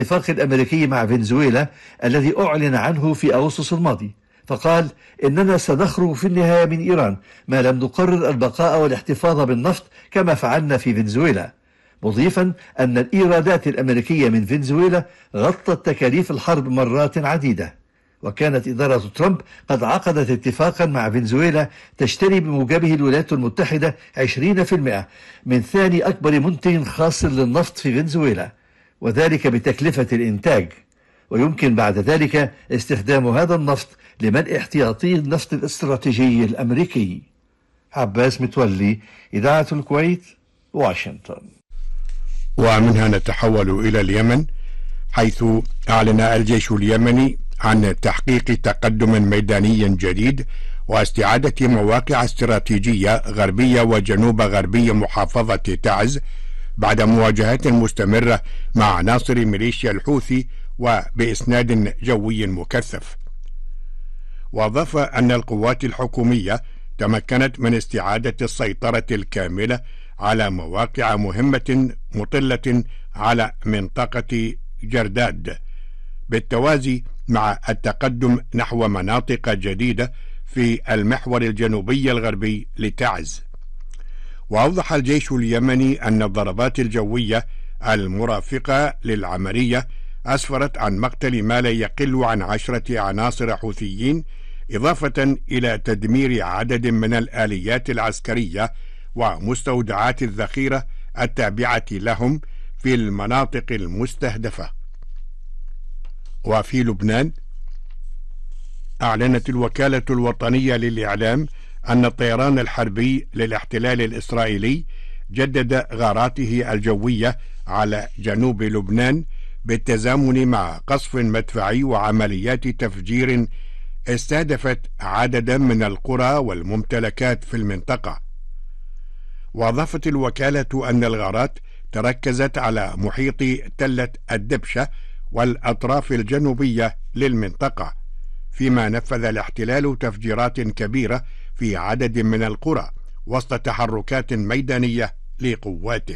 الاتفاق الأمريكي مع فنزويلا الذي أعلن عنه في أغسطس الماضي، فقال إننا سنخرج في النهاية من إيران ما لم نقرر البقاء والاحتفاظ بالنفط كما فعلنا في فنزويلا، مضيفا أن الإيرادات الأمريكية من فنزويلا غطت تكاليف الحرب مرات عديدة. وكانت إدارة ترامب قد عقدت اتفاقا مع فنزويلا تشتري بموجبه الولايات المتحدة 20% من ثاني أكبر منتج خاص للنفط في فنزويلا، وذلك بتكلفة الإنتاج، ويمكن بعد ذلك استخدام هذا النفط لملء احتياطي النفط الاستراتيجي الأمريكي. عباس متولي، إذاعة الكويت، واشنطن. ومنها نتحول إلى اليمن، حيث أعلن الجيش اليمني عن تحقيق تقدم ميداني جديد واستعادة مواقع استراتيجية غربية وجنوب غربي محافظة تعز بعد مواجهات مستمرة مع عناصر ميليشيا الحوثي وبإسناد جوي مكثف. وأضاف أن القوات الحكومية تمكنت من استعادة السيطرة الكاملة على مواقع مهمة مطلة على منطقة جرداد، بالتوازي مع التقدم نحو مناطق جديدة في المحور الجنوبي الغربي لتعز. وأوضح الجيش اليمني أن الضربات الجوية المرافقة للعملية أسفرت عن مقتل ما لا يقل عن 10 عناصر حوثيين، إضافة إلى تدمير عدد من الآليات العسكرية ومستودعات الذخيرة التابعة لهم في المناطق المستهدفة. وفي لبنان، أعلنت الوكالة الوطنية للإعلام أن الطيران الحربي للاحتلال الإسرائيلي جدد غاراته الجوية على جنوب لبنان بالتزامن مع قصف مدفعي وعمليات تفجير استهدفت عددا من القرى والممتلكات في المنطقة. وأضافت الوكالة أن الغارات تركزت على محيط تلة الدبشة والأطراف الجنوبية للمنطقة، فيما نفذ الاحتلال تفجيرات كبيرة في عدد من القرى وسط تحركات ميدانية لقواته.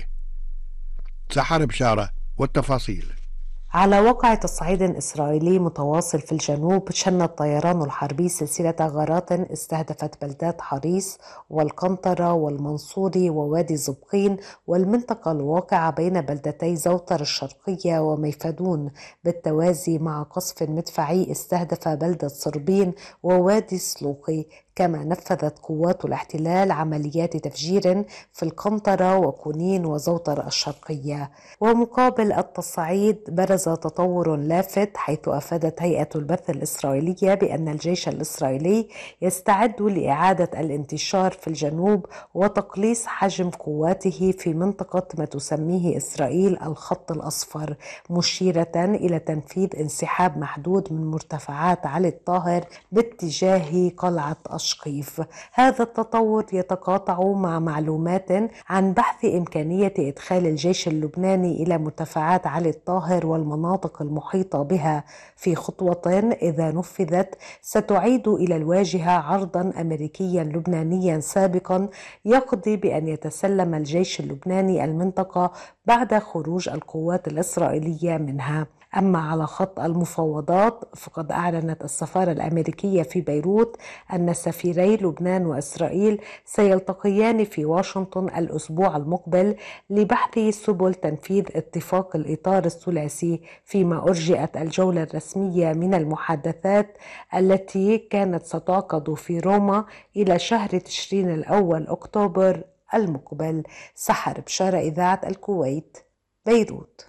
سحر بشارة والتفاصيل. على واقع تصعيد إسرائيلي متواصل في الجنوب، شن الطيران الحربي سلسلة غارات استهدفت بلدات حريص والقنطرة والمنصوري ووادي زبقين والمنطقة الواقعة بين بلدتي زوطر الشرقية وميفدون، بالتوازي مع قصف مدفعي استهدف بلدة صربين ووادي سلوقي. كما نفذت قوات الاحتلال عمليات تفجير في القنطرة وكونين وزوطر الشرقية. ومقابل التصعيد برز تطور لافت، حيث أفادت هيئة البث الإسرائيلية بأن الجيش الإسرائيلي يستعد لإعادة الانتشار في الجنوب وتقليص حجم قواته في منطقة ما تسميه إسرائيل الخط الأصفر، مشيرة إلى تنفيذ انسحاب محدود من مرتفعات علي الطاهر باتجاه قلعة أشقيف. هذا التطور يتقاطع مع معلومات عن بحث إمكانية إدخال الجيش اللبناني إلى مرتفعات علي الطاهر والمناطق المحيطة بها في خطوة إذا نفذت ستعيد إلى الواجهة عرضا أمريكيا لبنانيا سابقا يقضي بأن يتسلم الجيش اللبناني المنطقة بعد خروج القوات الإسرائيلية منها. أما على خط المفاوضات، فقد أعلنت السفارة الأمريكية في بيروت أن سفيري لبنان وإسرائيل سيلتقيان في واشنطن الأسبوع المقبل لبحث سبل تنفيذ اتفاق الإطار الثلاثي، فيما أرجئت الجولة الرسمية من المحادثات التي كانت ستعقد في روما إلى شهر تشرين الأول أكتوبر المقبل. سحر بشارة، إذاعة الكويت، بيروت.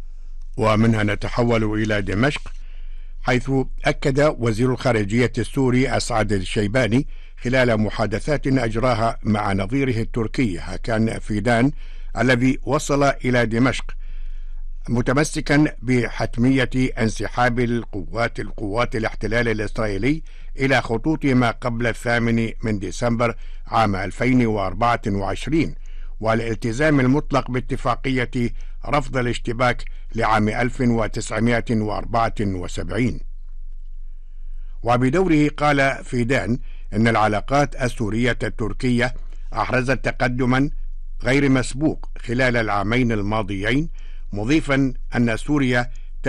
ومنها نتحول إلى دمشق، حيث أكد وزير الخارجية السوري أسعد الشيباني خلال محادثات أجراها مع نظيره التركي هاكان فيدان الذي وصل إلى دمشق، متمسكا بحتمية انسحاب القوات الاحتلال الإسرائيلي إلى خطوط ما قبل 8 ديسمبر عام 2024، والالتزام المطلق باتفاقية رفض الاشتباك لعام 1974. وبدوره قال فيدان إن العلاقات السورية التركية أحرزت تقدما غير مسبوق خلال العامين الماضيين، مضيفا أن سوريا